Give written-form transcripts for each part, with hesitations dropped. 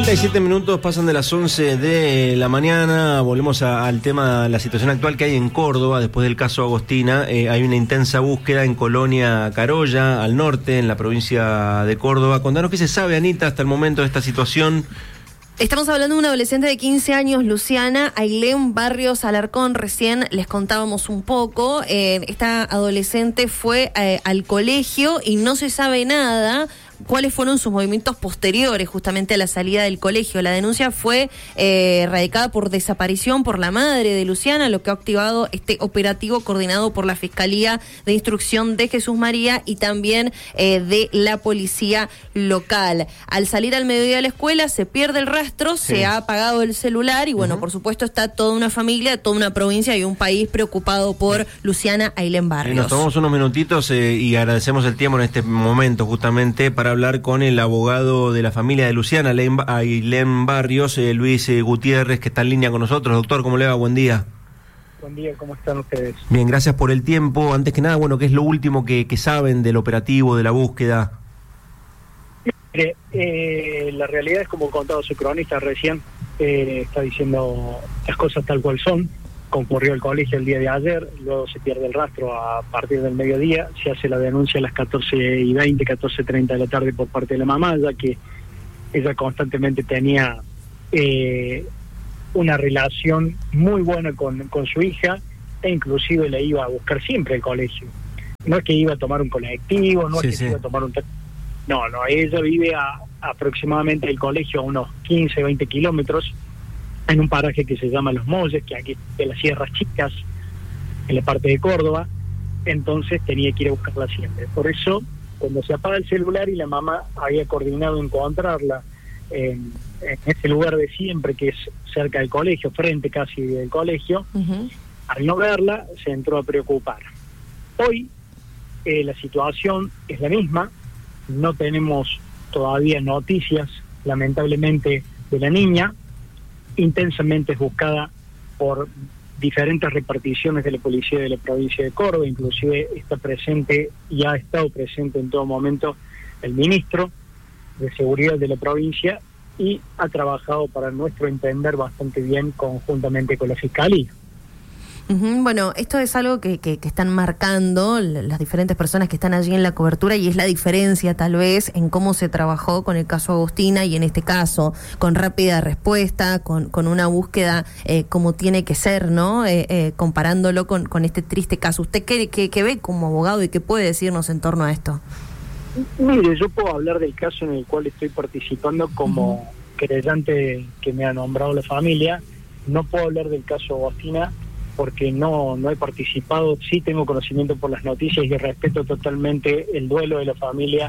37 minutos pasan de las 11 de la mañana. Volvemos al tema, la situación actual que hay en Córdoba después del caso Agostina. Hay una intensa búsqueda en Colonia Carolla, al norte, en la provincia de Córdoba. Contanos qué se sabe, Anita, hasta el momento de esta situación. Estamos hablando de una adolescente de 15 años, Luciana Ailén Barrios Alarcón. Recién les contábamos un poco. Esta adolescente fue al colegio y no se sabe nada cuáles fueron sus movimientos posteriores justamente a la salida del colegio. La denuncia fue radicada por desaparición por la madre de Luciana, lo que ha activado este operativo coordinado por la Fiscalía de Instrucción de Jesús María y también de la policía local. Al salir al mediodía de la escuela se pierde el rastro, sí. Se ha apagado el celular y bueno, por supuesto está toda una familia, toda una provincia y un país preocupado por Luciana Ailén Barrios. Nos tomamos unos minutitos y agradecemos el tiempo en este momento justamente para hablar con el abogado de la familia de Luciana Ailén Barrios, Luis Gutiérrez, que está en línea con nosotros. Doctor, ¿cómo le va? Buen día. Buen día, ¿cómo están ustedes? Bien, gracias por el tiempo. Antes que nada, bueno, ¿qué es lo último que saben del operativo, de la búsqueda? Mire, la realidad es como contaba su cronista recién, está diciendo las cosas tal cual son. Concurrió al colegio el día de ayer, luego se pierde el rastro a partir del mediodía, se hace la denuncia a las 14:20, 14:30 de la tarde por parte de la mamá, ya que ella constantemente tenía una relación muy buena con su hija e inclusive la iba a buscar siempre al colegio. No es que iba a tomar un colectivo, no es que iba a tomar un... No, ella vive aproximadamente del colegio a unos 15, 20 kilómetros, en un paraje que se llama Los Molles, que aquí de las Sierras Chicas, en la parte de Córdoba. Entonces tenía que ir a buscarla siempre. Por eso, cuando se apaga el celular y la mamá había coordinado encontrarla en ese lugar de siempre, que es cerca del colegio, frente casi del colegio, al no verla, se entró a preocupar. Hoy la situación es la misma, no tenemos todavía noticias, lamentablemente, de la niña. Intensamente es buscada por diferentes reparticiones de la policía de la provincia de Córdoba, inclusive está presente y ha estado presente en todo momento el ministro de Seguridad de la provincia y ha trabajado, para nuestro entender, bastante bien conjuntamente con la Fiscalía. Bueno, esto es algo que están marcando las diferentes personas que están allí en la cobertura y es la diferencia tal vez en cómo se trabajó con el caso Agostina y en este caso con rápida respuesta, con una búsqueda como tiene que ser, ¿no? Comparándolo con este triste caso. ¿Usted qué ve como abogado y qué puede decirnos en torno a esto? Mire, yo puedo hablar del caso en el cual estoy participando como querellante que me ha nombrado la familia. No puedo hablar del caso Agostina porque no he participado. Sí tengo conocimiento por las noticias y respeto totalmente el duelo de la familia,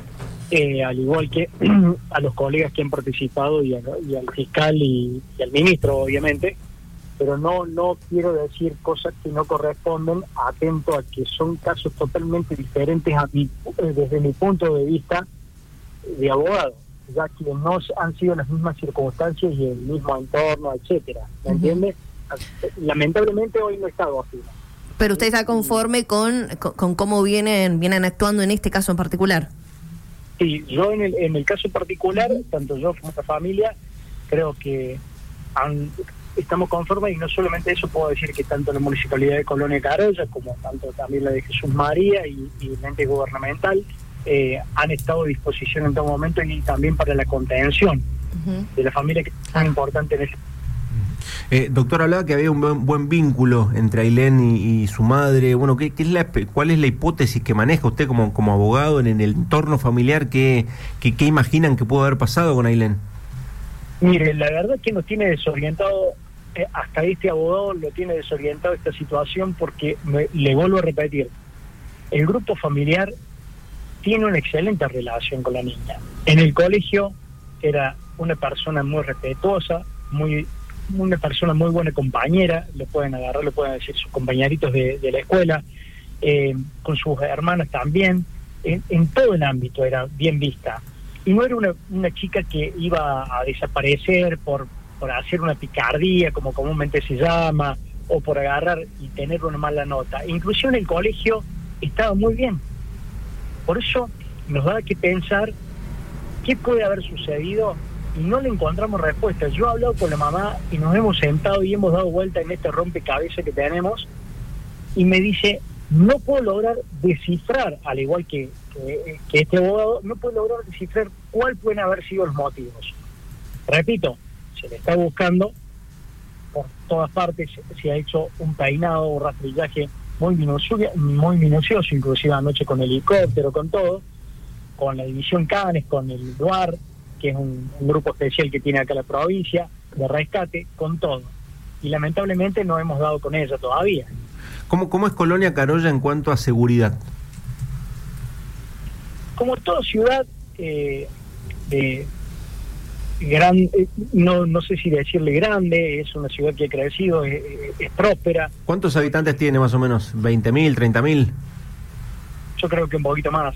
al igual que a los colegas que han participado y al fiscal y al ministro, obviamente, pero no quiero decir cosas que no corresponden, atento a que son casos totalmente diferentes desde mi punto de vista de abogado, ya que no han sido las mismas circunstancias y el mismo entorno, etcétera, ¿me entiende? Lamentablemente hoy no está Agostina. Pero usted está conforme con cómo vienen actuando en este caso en particular. Sí, yo en el caso particular, tanto yo como la familia, creo que estamos conformes, y no solamente eso, puedo decir que tanto la Municipalidad de Colonia Carolla como tanto también la de Jesús María y el ente gubernamental han estado a disposición en todo momento y también para la contención de la familia, que es tan importante en ese. Doctor, hablaba que había un buen vínculo entre Ailén y su madre. Bueno, ¿cuál es la hipótesis que maneja usted como abogado en el entorno familiar? ¿Qué imaginan que pudo haber pasado con Ailén? Mire, la verdad que nos tiene desorientado, hasta este abogado lo tiene desorientado esta situación, porque le vuelvo a repetir, el grupo familiar tiene una excelente relación con la niña. En el colegio era una persona muy respetuosa, una persona muy buena compañera, lo pueden decir sus compañeritos de la escuela, con sus hermanas también, en todo el ámbito era bien vista. Y no era una chica que iba a desaparecer por hacer una picardía, como comúnmente se llama, o por agarrar y tener una mala nota. Incluso en el colegio estaba muy bien. Por eso nos da que pensar qué puede haber sucedido y no le encontramos respuesta. Yo he hablado con la mamá y nos hemos sentado y hemos dado vuelta en este rompecabezas que tenemos, y me dice, no puedo lograr descifrar, al igual que este abogado, no puedo lograr descifrar cuál pueden haber sido los motivos. Repito, se le está buscando por todas partes, se ha hecho un peinado, un rastrillaje muy minucioso, inclusive anoche con helicóptero, con todo, con la división Canes, con el DUAR, que es un grupo especial que tiene acá la provincia, de rescate, con todo. Y lamentablemente no hemos dado con ella todavía. ¿Cómo es Colonia Carolla en cuanto a seguridad? Como toda ciudad grande, no sé si decirle grande, es una ciudad que ha crecido, es próspera. ¿Cuántos habitantes tiene más o menos? ¿20.000, 30.000? Yo creo que un poquito más,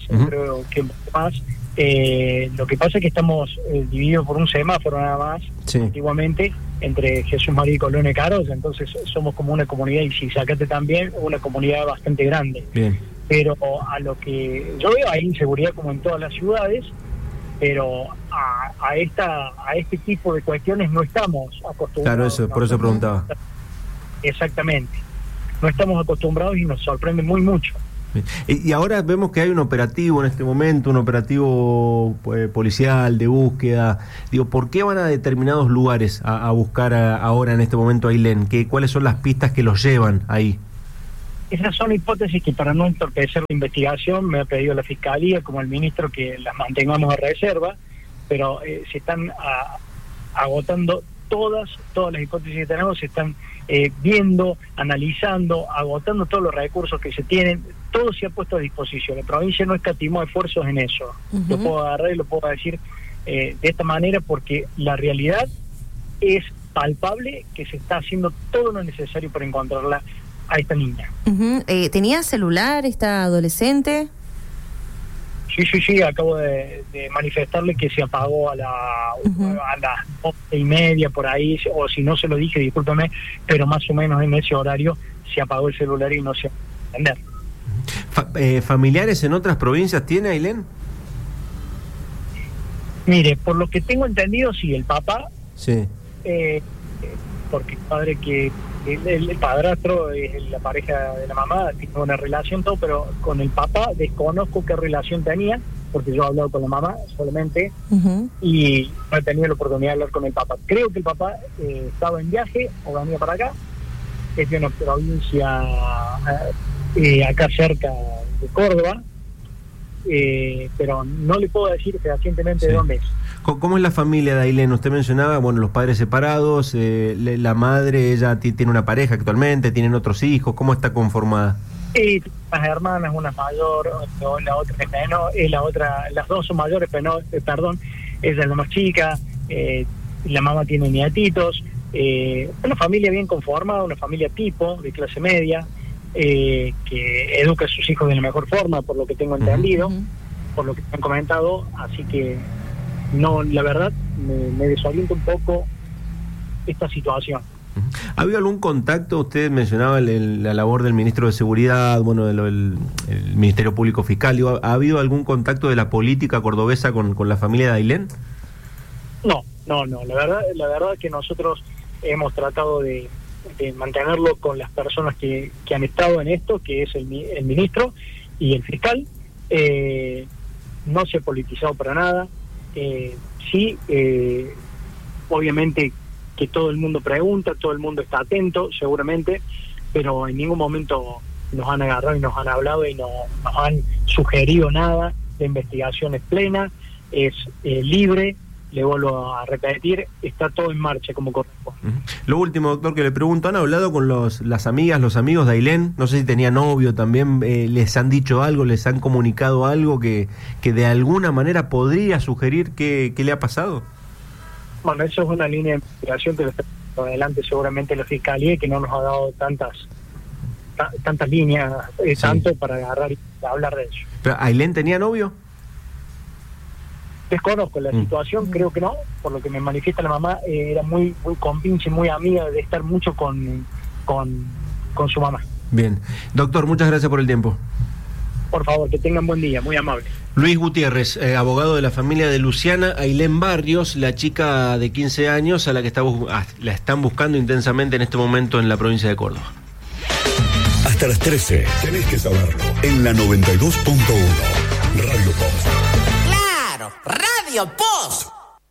lo que pasa es que estamos divididos por un semáforo nada más, sí, antiguamente, entre Jesús María y Colonia Carolla, entonces somos como una comunidad, y si sacate también, una comunidad bastante grande. Bien. Pero a lo que yo veo, hay inseguridad como en todas las ciudades, pero a este tipo de cuestiones no estamos acostumbrados. Claro, eso, por eso preguntaba. Exactamente. No estamos acostumbrados y nos sorprende mucho. Y ahora vemos que hay un operativo en este momento, un operativo policial de búsqueda. Digo, ¿por qué van a determinados lugares a buscar ahora en este momento a Ailén? ¿Cuáles son las pistas que los llevan ahí? Esas son hipótesis que, para no entorpecer la investigación, me ha pedido la Fiscalía, como el ministro, que las mantengamos a reserva, pero se están agotando todas las hipótesis que tenemos, se están viendo, analizando, agotando todos los recursos que se tienen, todo se ha puesto a disposición. La provincia no escatimó esfuerzos en eso. Lo puedo agarrar y lo puedo decir de esta manera, porque la realidad es palpable, que se está haciendo todo lo necesario para encontrarla a esta niña. ¿Tenía celular esta adolescente? Sí, acabo de manifestarle que se apagó a las 12:30 por ahí, o si no se lo dije, discúlpeme, pero más o menos en ese horario se apagó el celular y no se entender. ¿Familiares en otras provincias tiene Ailén? Mire, por lo que tengo entendido, sí, el papá, sí, porque el padre que el padrastro es la pareja de la mamá, tiene una relación, todo, pero con el papá desconozco qué relación tenía, porque yo he hablado con la mamá solamente, y no he tenido la oportunidad de hablar con el papá. Creo que el papá estaba en viaje o venía para acá, es de una provincia acá cerca de Córdoba, pero no le puedo decir fehacientemente de dónde es. ¿Cómo es la familia de Ailén? Usted mencionaba, bueno, los padres separados, la madre, ella tiene una pareja actualmente, tienen otros hijos, ¿cómo está conformada? Sí, las hermanas, una es mayor, la otra es menor, las dos son mayores, pero ella es la más chica, la mamá tiene nietitos, una familia bien conformada, una familia tipo, de clase media, que educa a sus hijos de la mejor forma, por lo que tengo entendido, por lo que me han comentado, así que no, la verdad, me desorienta un poco esta situación. ¿Ha habido algún contacto? Usted mencionaba la labor del ministro de Seguridad, bueno, el Ministerio Público Fiscal. Digo, ¿ha habido algún contacto de la política cordobesa con la familia de Ailén? No. La verdad es que nosotros hemos tratado de mantenerlo con las personas que han estado en esto, que es el ministro y el fiscal. No se ha politizado para nada. Sí, obviamente que todo el mundo pregunta, todo el mundo está atento, seguramente, pero en ningún momento nos han agarrado y nos han hablado y no nos han sugerido nada. La investigación es plena, es libre, le vuelvo a repetir, está todo en marcha como corresponde. Lo último, doctor, que le pregunto, ¿han hablado con las amigas, los amigos de Ailén? No sé si tenía novio también, ¿les han dicho algo, les han comunicado algo que de alguna manera podría sugerir qué le ha pasado? Bueno, eso es una línea de investigación que lo está adelante seguramente la Fiscalía, y que no nos ha dado tantas líneas, tanto para agarrar y hablar de eso. ¿Pero Ailén tenía novio? Desconozco la situación, creo que no, por lo que me manifiesta la mamá, era muy compinche, muy amiga de estar mucho con su mamá. Bien. Doctor, muchas gracias por el tiempo. Por favor, que tengan buen día, muy amable. Luis Gutiérrez, abogado de la familia de Luciana Ailén Barrios, la chica de 15 años a la que la están buscando intensamente en este momento en la provincia de Córdoba. Hasta las 13, tenés que saberlo, en la 92.1, Radio Post. ¡Claro! ¡Radio Post!